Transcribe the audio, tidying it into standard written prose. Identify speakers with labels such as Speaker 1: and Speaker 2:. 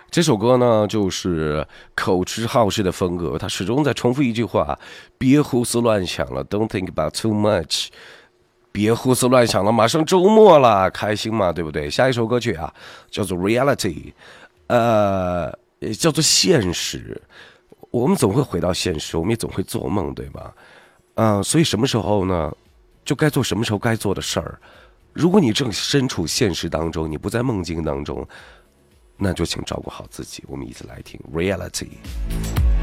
Speaker 1: 这首歌呢，就是口吃好事的风格，他始终在重复一句话：别胡思乱想了 ，Don't think about too much。别胡思乱想了，马上周末了，开心嘛，对不对？下一首歌曲啊，叫做 Reality，叫做现实。我们总会回到现实，我们也总会做梦，对吧？所以什么时候呢，就该做什么时候该做的事儿。如果你正身处现实当中，你不在梦境当中，那就请照顾好自己。我们一起来听 Reality。